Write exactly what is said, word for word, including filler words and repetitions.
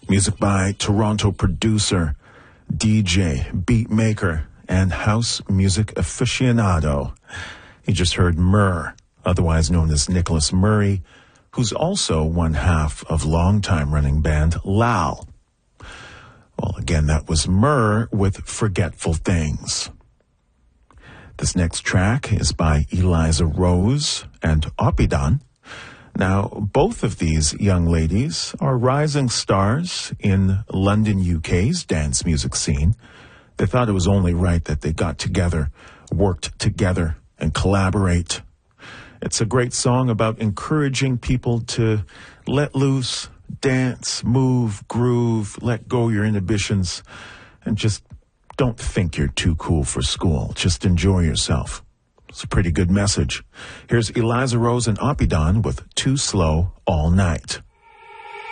Music by Toronto producer, D J, beat maker, and house music aficionado. You just heard Murr, otherwise known as Nicholas Murray, who's also one half of longtime running band Lal. Well, again, that was Murr with Forgetful Things. This next track is by Eliza Rose and Oppidan. Now, both of these young ladies are rising stars in London, U K's dance music scene. They thought it was only right that they got together, worked together, and collaborate. It's a great song about encouraging people to let loose, dance, move, groove, let go your inhibitions, and just don't think you're too cool for school. Just enjoy yourself. It's a pretty good message. Here's Eliza Rose and Oppidan with Too Slow All Night.